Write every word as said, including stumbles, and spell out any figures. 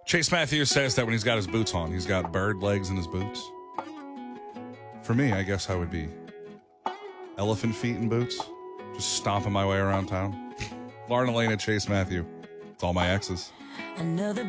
Chase Matthews says that when he's got his boots on, he's got bird legs in his boots. For me, I guess I would be elephant feet in boots, just stomping my way around town. Lauren Elena, Chase Matthew. It's all my exes. Another